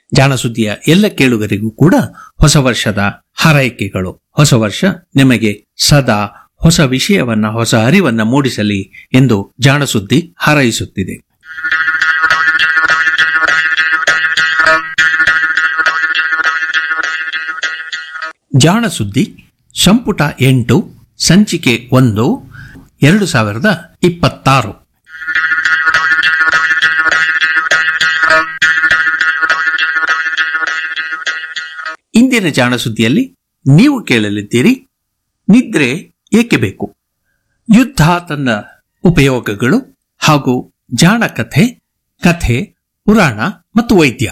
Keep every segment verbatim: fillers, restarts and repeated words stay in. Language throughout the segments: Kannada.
ಜಾಣಸುದ್ದಿಯ ಎಲ್ಲ ಕೇಳುಗರಿಗೂ ಕೂಡ ಹೊಸ ವರ್ಷದ ಹಾರೈಕೆಗಳು. ಹೊಸ ವರ್ಷ ನಿಮಗೆ ಸದಾ ಹೊಸ ವಿಷಯವನ್ನ, ಹೊಸ ಅರಿವನ್ನ ಮೂಡಿಸಲಿ ಎಂದು ಜಾಣಸುದ್ದಿ ಹಾರೈಸುತ್ತಿದೆ. ಜಾಣಸುದ್ದಿ ಸಂಪುಟ ಎಂಟು, ಸಂಚಿಕೆ ಒಂದು, ಎರಡು ಸಾವಿರದ ಇಪ್ಪತ್ತಾರು. ಇಂದಿನ ಜಾಣಸುದ್ದಿಯಲ್ಲಿ ನೀವು ಕೇಳಲಿದ್ದೀರಿ, ನಿದ್ರೆ ಏಕೆ ಬೇಕು, ಯುದ್ಧ ತನ್ನ ಉಪಯೋಗಗಳು ಹಾಗೂ ಜಾಣ ಕಥೆ, ಕಥೆ, ಪುರಾಣ ಮತ್ತು ವೈದ್ಯ.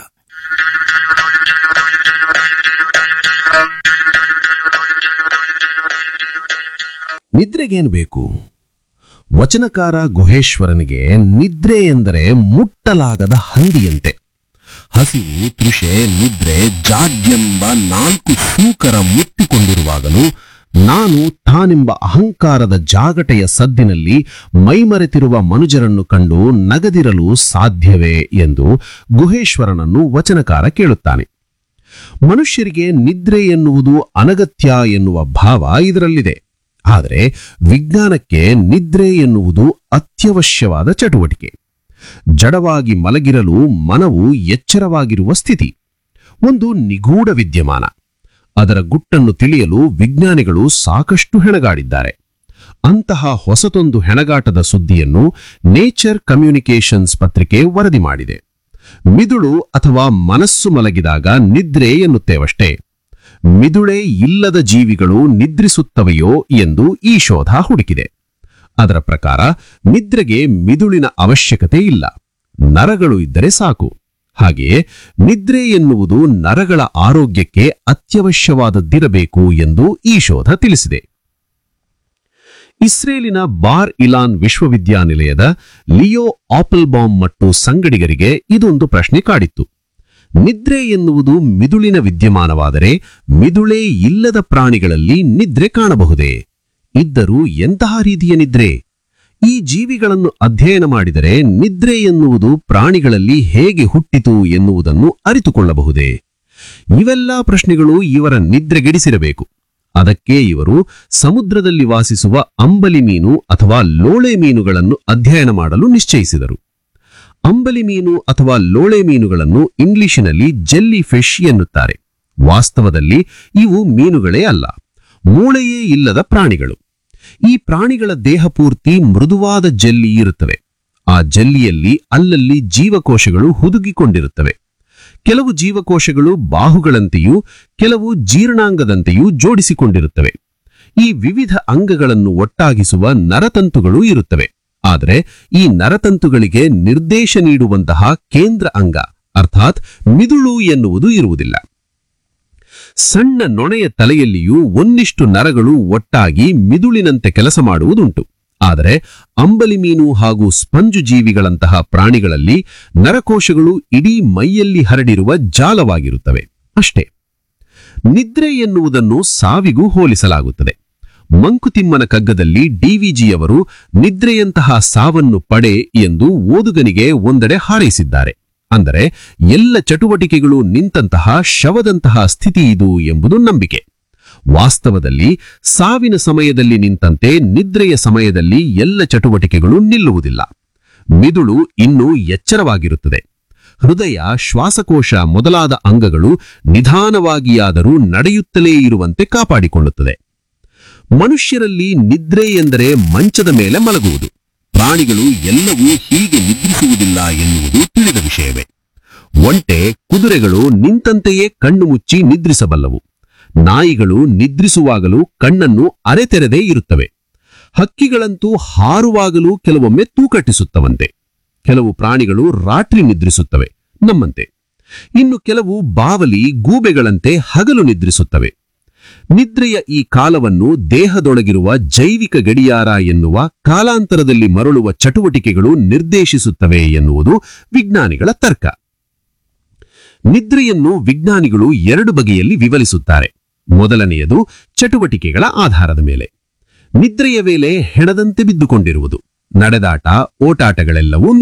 ನಿದ್ರೆಗೇನು ಬೇಕು? ವಚನಕಾರ ಗುಹೇಶ್ವರನಿಗೆ ನಿದ್ರೆ ಎಂದರೆ ಮುಟ್ಟಲಾಗದ ಹಂದಿಯಂತೆ. ಹಸಿವು, ತೃಷೆ, ನಿದ್ರೆ, ಜಾಡ್ಯೆಂಬ ನಾಲ್ಕು ಸೂಕರ ಮುಟ್ಟಿಕೊಂಡಿರುವಾಗಲೂ ನಾನು ತಾನೆಂಬ ಅಹಂಕಾರದ ಜಾಗಟೆಯ ಸದ್ದಿನಲ್ಲಿ ಮೈಮರೆತಿರುವ ಮನುಜರನ್ನು ಕಂಡು ನಗದಿರಲು ಸಾಧ್ಯವೇ ಎಂದು ಗುಹೇಶ್ವರನನ್ನು ವಚನಕಾರ ಕೇಳುತ್ತಾನೆ. ಮನುಷ್ಯರಿಗೆ ನಿದ್ರೆ ಎನ್ನುವುದು ಅನಗತ್ಯ ಎನ್ನುವ ಭಾವ ಇದರಲ್ಲಿದೆ. ಆದರೆ ವಿಜ್ಞಾನಕ್ಕೆ ನಿದ್ರೆ ಎನ್ನುವುದು ಅತ್ಯವಶ್ಯವಾದ ಚಟುವಟಿಕೆ. ಜಡವಾಗಿ ಮಲಗಿರಲು ಮನವು ಎಚ್ಚರವಾಗಿರುವ ಸ್ಥಿತಿ, ಒಂದು ನಿಗೂಢ ವಿದ್ಯಮಾನ. ಅದರ ಗುಟ್ಟನ್ನು ತಿಳಿಯಲು ವಿಜ್ಞಾನಿಗಳು ಸಾಕಷ್ಟು ಹೆಣಗಾಡಿದ್ದಾರೆ. ಅಂತಹ ಹೊಸತೊಂದು ಹೆಣಗಾಟದ ಸುದ್ದಿಯನ್ನು ನೇಚರ್ ಕಮ್ಯುನಿಕೇಷನ್ಸ್ ಪತ್ರಿಕೆ ವರದಿ ಮಾಡಿದೆ. ಮಿದುಳು ಅಥವಾ ಮನಸ್ಸು ಮಲಗಿದಾಗ ನಿದ್ರೆ ಎನ್ನುತ್ತೇವಷ್ಟೇ. ಮಿದುಳೇ ಇಲ್ಲದ ಜೀವಿಗಳು ನಿದ್ರಿಸುತ್ತವೆಯೋ ಎಂದು ಈ ಶೋಧ ಹುಡುಕಿದೆ. ಅದರ ಪ್ರಕಾರ ನಿದ್ರೆಗೆ ಮಿದುಳಿನ ಅವಶ್ಯಕತೆ ಇಲ್ಲ, ನರಗಳು ಇದ್ದರೆ ಸಾಕು. ಹಾಗೆಯೇ ನಿದ್ರೆ ಎನ್ನುವುದು ನರಗಳ ಆರೋಗ್ಯಕ್ಕೆ ಅತ್ಯವಶ್ಯವಾದದ್ದಿರಬೇಕು ಎಂದು ಈ ಶೋಧ ತಿಳಿಸಿದೆ. ಇಸ್ರೇಲಿನ ಬಾರ್ ಇಲಾನ್ ವಿಶ್ವವಿದ್ಯಾನಿಲಯದ ಲಿಯೋ ಆಪಲ್ಬಾಮ್ ಮತ್ತು ಸಂಗಡಿಗರಿಗೆ ಇದೊಂದು ಪ್ರಶ್ನೆ ಕಾಡಿತ್ತು. ನಿದ್ರೆ ಎನ್ನುವುದು ಮಿದುಳಿನ ವಿದ್ಯಮಾನವಾದರೆ ಮಿದುಳೇ ಇಲ್ಲದ ಪ್ರಾಣಿಗಳಲ್ಲಿ ನಿದ್ರೆ ಕಾಣಬಹುದೇ? ಇದ್ದರೂ ಎಂತಹ ರೀತಿಯ ನಿದ್ರೆ? ಈ ಜೀವಿಗಳನ್ನು ಅಧ್ಯಯನ ಮಾಡಿದರೆ ನಿದ್ರೆ ಎನ್ನುವುದು ಪ್ರಾಣಿಗಳಲ್ಲಿ ಹೇಗೆ ಹುಟ್ಟಿತು ಎನ್ನುವುದನ್ನು ಅರಿತುಕೊಳ್ಳಬಹುದೇ? ಇವೆಲ್ಲ ಪ್ರಶ್ನೆಗಳು ಇವರ ನಿದ್ರೆಗೆಡಿಸಿರಬೇಕು. ಅದಕ್ಕೆ ಇವರು ಸಮುದ್ರದಲ್ಲಿ ವಾಸಿಸುವ ಅಂಬಲಿ ಮೀನು ಅಥವಾ ಲೋಳೆ ಮೀನುಗಳನ್ನು ಅಧ್ಯಯನ ಮಾಡಲು ನಿಶ್ಚಯಿಸಿದರು. ಅಂಬಲಿ ಮೀನು ಅಥವಾ ಲೋಳೆ ಮೀನುಗಳನ್ನು ಇಂಗ್ಲಿಷಿನಲ್ಲಿ ಜೆಲ್ಲಿ ಫಿಶ್ ಎನ್ನುತ್ತಾರೆ. ವಾಸ್ತವದಲ್ಲಿ ಇವು ಮೀನುಗಳೇ ಅಲ್ಲ, ಮೂಳೆಯೇ ಇಲ್ಲದ ಪ್ರಾಣಿಗಳು. ಈ ಪ್ರಾಣಿಗಳ ದೇಹ ಪೂರ್ತಿ ಮೃದುವಾದ ಜೆಲ್ಲಿ ಇರುತ್ತವೆ. ಆ ಜೆಲ್ಲಿಯಲ್ಲಿ ಅಲ್ಲಲ್ಲಿ ಜೀವಕೋಶಗಳು ಹುದುಗಿಕೊಂಡಿರುತ್ತವೆ. ಕೆಲವು ಜೀವಕೋಶಗಳು ಬಾಹುಗಳಂತೆಯೂ ಕೆಲವು ಜೀರ್ಣಾಂಗದಂತೆಯೂ ಜೋಡಿಸಿಕೊಂಡಿರುತ್ತವೆ. ಈ ವಿವಿಧ ಅಂಗಗಳನ್ನು ಒಟ್ಟಾಗಿಸುವ ನರತಂತುಗಳು ಇರುತ್ತವೆ. ಆದರೆ ಈ ನರತಂತುಗಳಿಗೆ ನಿರ್ದೇಶ ನೀಡುವಂತಹ ಕೇಂದ್ರ ಅಂಗ ಅರ್ಥಾತ್ ಮಿದುಳು ಎನ್ನುವುದು ಇರುವುದಿಲ್ಲ. ಸಣ್ಣ ನೊಣೆಯ ತಲೆಯಲ್ಲಿಯೂ ಒಂದಿಷ್ಟು ನರಗಳು ಒಟ್ಟಾಗಿ ಮಿದುಳಿನಂತೆ ಕೆಲಸ ಮಾಡುವುದುಂಟು. ಆದರೆ ಅಂಬಲಿ ಮೀನು ಹಾಗೂ ಸ್ಪಂಜು ಜೀವಿಗಳಂತಹ ಪ್ರಾಣಿಗಳಲ್ಲಿ ನರಕೋಶಗಳು ಇಡೀ ಮೈಯಲ್ಲಿ ಹರಡಿರುವ ಜಾಲವಾಗಿರುತ್ತವೆ ಅಷ್ಟೇ. ನಿದ್ರೆ ಎನ್ನುವುದನ್ನು ಸಾವಿಗೂ ಹೋಲಿಸಲಾಗುತ್ತದೆ. ಮಂಕುತಿಮ್ಮನ ಕಗ್ಗದಲ್ಲಿ ಡಿವಿಜಿಯವರು ನಿದ್ರೆಯಂತಹ ಸಾವನ್ನು ಪಡೆ ಎಂದು ಓದುಗನಿಗೆ ಒಂದೆಡೆ ಹಾರೈಸಿದ್ದಾರೆ. ಅಂದರೆ ಎಲ್ಲ ಚಟುವಟಿಕೆಗಳು ನಿಂತಹ ಶವದಂತಹ ಸ್ಥಿತಿ ಇದು ಎಂಬುದು ನಂಬಿಕೆ. ವಾಸ್ತವದಲ್ಲಿ ಸಾವಿನ ಸಮಯದಲ್ಲಿ ನಿಂತಂತೆ ನಿದ್ರೆಯ ಸಮಯದಲ್ಲಿ ಎಲ್ಲ ಚಟುವಟಿಕೆಗಳು ನಿಲ್ಲುವುದಿಲ್ಲ. ಮಿದುಳು ಇನ್ನೂ ಎಚ್ಚರವಾಗಿರುತ್ತದೆ. ಹೃದಯ, ಶ್ವಾಸಕೋಶ ಮೊದಲಾದ ಅಂಗಗಳು ನಿಧಾನವಾಗಿಯಾದರೂ ನಡೆಯುತ್ತಲೇ ಇರುವಂತೆ ಕಾಪಾಡಿಕೊಳ್ಳುತ್ತದೆ. ಮನುಷ್ಯರಲ್ಲಿ ನಿದ್ರೆ ಎಂದರೆ ಮಂಚದ ಮೇಲೆ ಮಲಗುವುದು. ಪ್ರಾಣಿಗಳು ಎಲ್ಲವೂ ಹೀಗೆ ನಿದ್ರಿಸುವುದಿಲ್ಲ ಎನ್ನುವುದು ತಿಳಿದ ವಿಷಯವೇ. ಒಂಟೆ, ಕುದುರೆಗಳು ನಿಂತಂತೆಯೇ ಕಣ್ಣು ಮುಚ್ಚಿ ನಿದ್ರಿಸಬಲ್ಲವು. ನಾಯಿಗಳು ನಿದ್ರಿಸುವಾಗಲೂ ಕಣ್ಣನ್ನು ಅರೆತೆರೆದೇ ಇರುತ್ತವೆ. ಹಕ್ಕಿಗಳಂತೂ ಹಾರುವಾಗಲೂ ಕೆಲವೊಮ್ಮೆ ತೂಕಟ್ಟಿಸುತ್ತವಂತೆ. ಕೆಲವು ಪ್ರಾಣಿಗಳು ರಾತ್ರಿ ನಿದ್ರಿಸುತ್ತವೆ ನಮ್ಮಂತೆ. ಇನ್ನು ಕೆಲವು ಬಾವಲಿ, ಗೂಬೆಗಳಂತೆ ಹಗಲು ನಿದ್ರಿಸುತ್ತವೆ. ನಿದ್ರೆಯ ಈ ಕಾಲವನ್ನು ದೇಹದೊಳಗಿರುವ ಜೈವಿಕ ಗಡಿಯಾರ ಎನ್ನುವ ಕಾಲಾಂತರದಲ್ಲಿ ಮರಳುವ ಚಟುವಟಿಕೆಗಳು ನಿರ್ದೇಶಿಸುತ್ತವೆ ಎನ್ನುವುದು ವಿಜ್ಞಾನಿಗಳ ತರ್ಕ. ನಿದ್ರೆಯನ್ನು ವಿಜ್ಞಾನಿಗಳು ಎರಡು ಬಗೆಯಲ್ಲಿ ವಿವರಿಸುತ್ತಾರೆ. ಮೊದಲನೆಯದು ಚಟುವಟಿಕೆಗಳ ಆಧಾರದ ಮೇಲೆ. ನಿದ್ರೆಯ ವೇಳೆ ಹೆಣದಂತೆ ಬಿದ್ದುಕೊಂಡಿರುವುದು, ನಡೆದಾಟ, ಓಟಾಟಗಳೆಲ್ಲವೂ